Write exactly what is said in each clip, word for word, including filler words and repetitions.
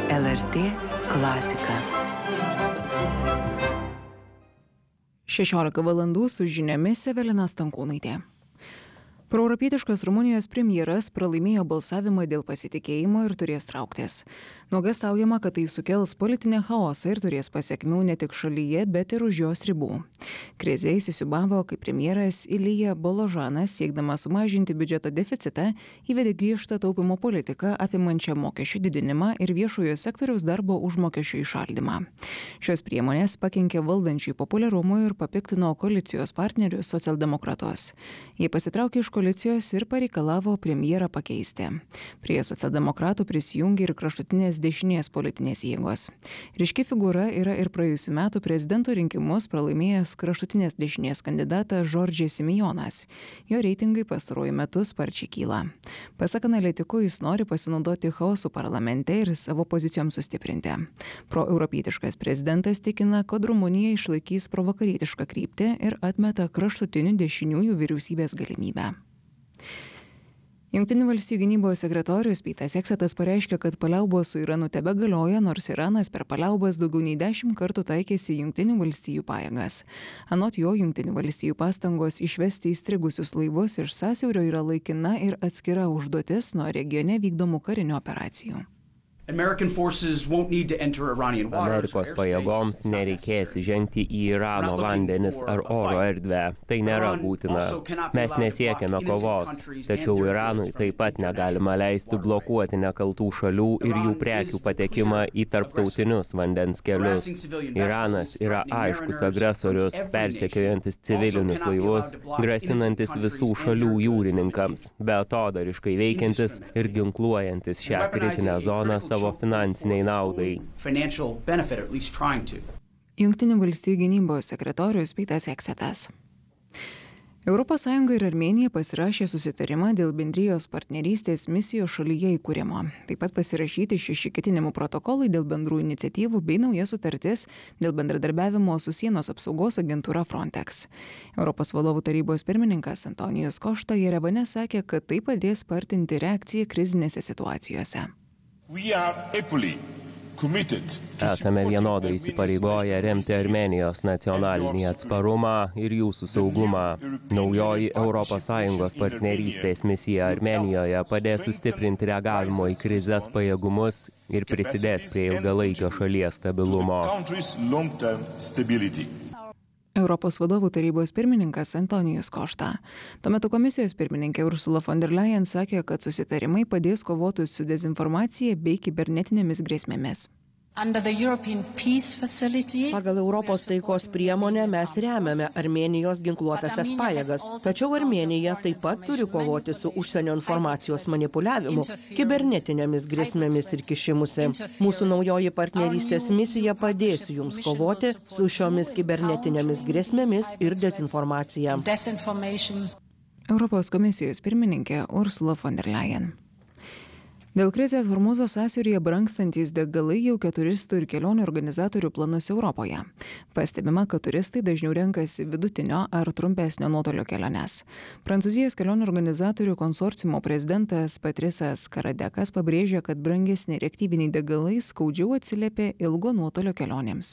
L R T klasika. šešiolika valandų su žiniomis Evelina Stankūnaitė. Proeuropietiškas Rumunijos premjeras pralaimėjo balsavimą dėl pasitikėjimo ir turės trauktis. Nuogąstaujama, kad tai sukels politinį chaosą ir turės pasekmių ne tik šalyje, bet ir už jos ribų. Krizė įsisiūbavo, kai premjeras Ilija Boložanas, siekdamas sumažinti biudžeto deficitą, įvedė griežtą taupimo politiką apimančią mokesčių didinimą ir viešojo sektoriaus darbo užmokesčio įšaldymą. Šios priemonės pakenkė valdančiųjų populiarumui ir papiktino koalicijos partnerius socialdemokratus. Jie pasitraukė iš koalicijos ir pareikalavo premjerą pakeisti. Prie socialdemokratų prisijungė ir kraštutinės dešinės politinės jėgos. Ryški figūra yra ir praėjusių metų prezidento rinkimus pralaimėjęs kraštutinės dešinės kandidatas Žordžis Simijonas. Jo reitingai pastaruoju metu sparčiai kyla. Pasak analitikų, jis nori pasinaudoti chaosu parlamente ir savo pozicijoms sustiprinti. Proeuropietiškas prezidentas tikina, kad Rumunija išlaikys provakarietišką kryptį ir atmeta kraštutinių dešiniųjų vyriausybės galimybę. Jungtinių valstijų gynybos sekretorius Pytas Eksetas pareiškė, kad paliaubos su Iranu tebegalioja, nors Iranas per paliaubas daugiau nei dešimt kartų taikėsi Jungtinių valstijų pajėgas. Anot jo, Jungtinių valstijų pastangos išvesti įstrigusius laivus iš sąsiaurio yra laikina ir atskira užduotis nuo regione vykdomų karinių operacijų. Amerikos pajėgoms nereikės žengti į Irano vandenis ar oro erdvę. Tai nėra būtina. Mes nesiekiame kovos, tačiau Iranui taip pat negalima leisti blokuoti nekaltų šalių ir jų prekių patekimą į tarptautinius vandens kelius. Iranas yra aiškus agresorius, persekiojantis civilinius laivus, grasinantis visų šalių jūrininkams, beatodariškai veikiantis ir ginkluojantis šią kritinę zoną savo finansiniai naudai. Jungtinių valstijų gynybos sekretorius Pytas Eksetas. Europos Sąjunga ir Armėnija pasirašė susitarimą dėl bendrijos partnerystės misijos šalyje įkūrimo. Taip pat pasirašyti šeši ketinimų protokolai dėl bendrų iniciatyvų bei nauja sutartis dėl bendradarbiavimo su sienos apsaugos agentūra Frontex. Europos vadovų tarybos pirmininkas Antonijus Košta Jerevane sakė, kad tai padės spartinti reakciją krizinėse situacijose. Esame vienodai įsipareigoję remti Armėnijos nacionalinį atsparumą ir jūsų saugumą. Naujoji Europos Sąjungos partnerystės misija Armėnijoje padės sustiprinti reagavimo į krizes pajėgumus ir prisidės prie ilgalaikio šalies stabilumo. Europos vadovų tarybos pirmininkas Antonijus Košta. Tuo metu komisijos pirmininkė Ursula von der Leyen sakė, kad susitarimai padės kovoti su dezinformacija bei kibernetinėmis grėsmėmis. Pagal Europos taikos priemonę mes remiame Armėnijos ginkluotasias pajėgas, tačiau Armėnija taip pat turi kovoti su užsienio informacijos manipuliavimu, kibernetinėmis grėsmėmis ir kišimusi. Mūsų naujoji partnerystės misija padės jums kovoti su šiomis kibernetinėmis grėsmėmis ir dezinformacija. Europos komisijos pirmininkė Ursula von der Leyen. Dėl krizės Hormūzo sąsiauryje brangstantys degalai jau turistų ir kelionių organizatorių planus Europoje. Pastebima, kad turistai dažniau renkasi vidutinio ar trumpesnio nuotolio keliones. Prancūzijos kelionių organizatorių konsorciumo prezidentas Patrisas Karadekas pabrėžė, kad brangesni reaktyviniai degalai skaudžiau atsiliepia ilgo nuotolio kelionėms.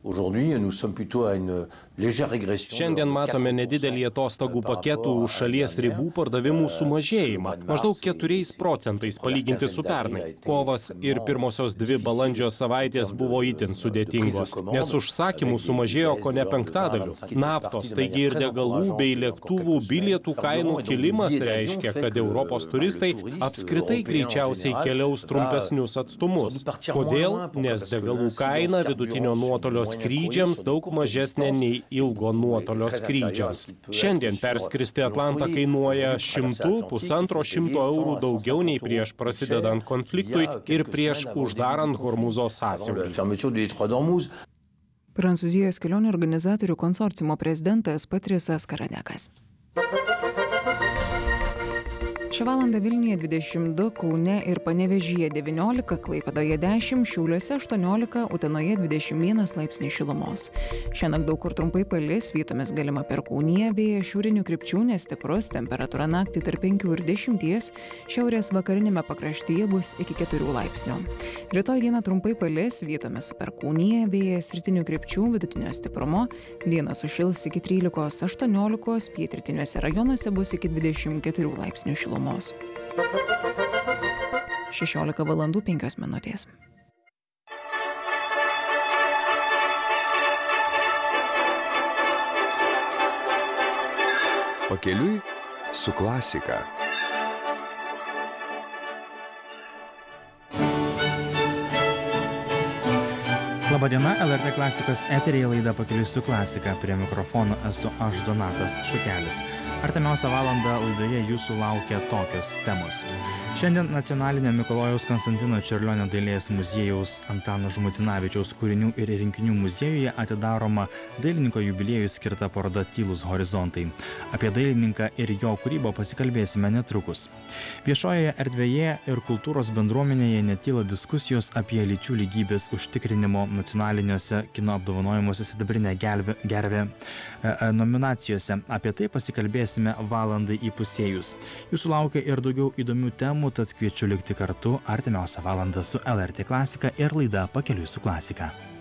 Šiandien matome nedidelį atostogų paketų už šalies ribų pardavimų sumažėjimą, maždaug keturiais procentais palyginti su pernai. Kovas ir pirmosios dvi balandžio savaitės buvo itin sudėtingos, nes užsakymų sumažėjo kone penktadaliu. Naftos, taigi ir degalų bei lėktuvų bilietų kainų kilimas reiškia, kad Europos turistai apskritai greičiausiai keliaus trumpesnius atstumus. Kodėl? Nes degalų kaina vidutinio nuotolio skrydžiams daug mažesnė nei ilgo nuotolio skrydžiams. Šiandien perskristi Atlantą kainuoja šimtų, pusantro šimto eurų daugiau nei prieš prasidedant konfliktui ir prieš uždarant Hormūzo sąsiaurį. Prancūzijos kelionių organizatorių konsorciumo prezidentas Patrisas Karadekas. Šią valandą Vilniuje dvidešimt du, Kaune ir Panevėžyje devyniolika, Klaipėdoje dešimt, Šiauliuose aštuoniolika, Utenoje dvidešimt vienas laipsniai šilumos. Šiandien daug kur trumpai palis, vietomis galima perkūnija, vėjas šiaurinių krypčių nestiprus, temperatūra naktį tarp penkių ir dešimties, šiaurės vakarinėme pakraštyje bus iki keturių laipsnių. Rytoj dieną trumpai palis, vietomis su perkūnija, vėjas rytinių krypčių vidutinio stiprumo, dieną sušils iki trylikos aštuoniolikos, pietrytiniuose rajonuose bus iki dvidešimt keturių laipsnių šilumos. šešiolika valandų penkios minutės. Pakeliui su klasika. Labadiena, L R T klasikos eteryje laida Pakeliui su klasika. Prie mikrofono esu aš, Donatas Šukelis. Artimiausią valandą laidoje jūsų laukia tokios temos. Šiandien Nacionalinio Mikalojaus Konstantino Čiurlionio dailės muziejaus Antano Žmuidzinavičiaus kūrinių ir rinkinių muziejuje atidaroma dailininko jubiliejui skirta paroda Tylūs horizontai. Apie dailininką ir jo kūrybą pasikalbėsime netrukus. Viešojoje erdvėje ir kultūros bendruomenėje netyla diskusijos apie lyčių lygybės užtikrinimo nacionaliniuose kino apdovanojimuose Sidabrinė gervė nominacijose. Apie tai pasikalbėsime valandai įpusėjus. Jūsų laukia ir daugiau įdomių temų, tad kviečiu likti kartu artimiausią valandą su L R T klasika ir laida Pakeliui su klasika.